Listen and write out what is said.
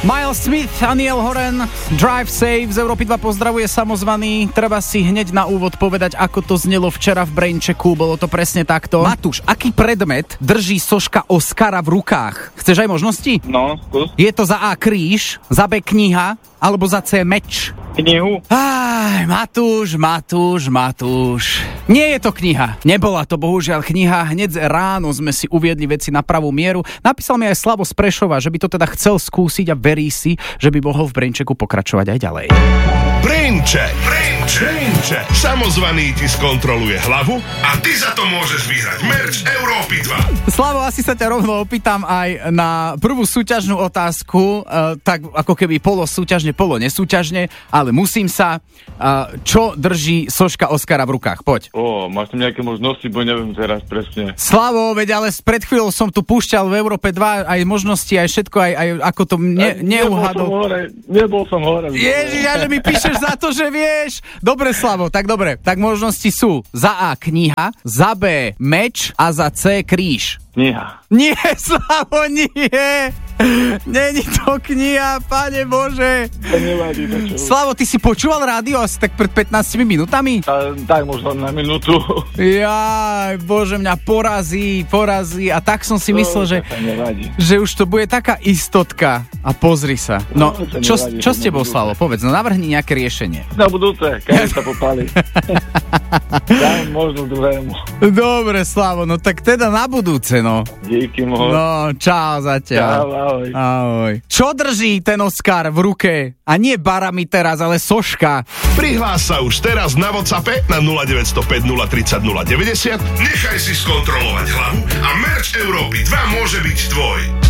Miles Smith a Niall Horan, Drive Safe z Európy 2 pozdravuje samozvaný. Treba si hneď na úvod povedať, ako to znelo včera v Brainchecku. Bolo to presne takto. Matúš, aký predmet drží soška Oscara v rukách? Chceš aj možnosti? No, skús. Je to za A kríž, za B kniha, alebo za C meč? Knihu. Aj, Matúš. Nie je to kniha. Nebola to bohužiaľ kniha. Hneď ráno sme si uviedli veci na pravú mieru. Napísal mi aj Slavo z Prešova, že by to teda chcel skúsiť a verí si, že by mohol v Brainchecku pokračovať aj ďalej. Braincheck. Samozvaný ti skontroluje hlavu a ty za to môžeš vyhrať merch Európy 2. Slavo, asi sa ťa rovno opýtam aj na prvú súťažnú otázku, tak ako keby polosúťažne, nesúťažne, ale musím sa. Čo drží soška Oscara v rukách? Poď. Máš tam nejaké možnosti, bo neviem teraz presne. Slavo, veď ale pred chvíľou som tu púšťal v Európe 2 aj možnosti, aj všetko, aj ako to neuhadol. Nebol som hore. Ježiš, a že mi píšeš za to, že vieš. Dobre, Slavo, tak dobre. Tak možnosti sú za A kniha, za B meč a za C kríž. Kniha. Nie, Slavo, nie. Není to kniha, Pane Bože. To nevadí, to čo? Slavo, ty si počúval rádio asi tak pred 15 minútami? Tak možno na minútu. Jaj, Bože, mňa porazí a tak som si myslel, že už to bude taká istotka. A pozri sa. No, čo s tebou, Slavo? Povedz, no navrhni nejaké riešenie. Na budúce, keď sa popáli. Daj možno druhému. Dobre, Slavo, no tak teda na budúce, no. Díky, mohol. No, čau zatiaľ. Ahoj. Ahoj. Čo drží ten Oscar v ruke? A nie barami teraz, ale soška. Prihlás sa už teraz na WhatsAppe na 0905 030 090. Nechaj si skontrolovať hlavu a merch Európy 2 môže byť tvoj.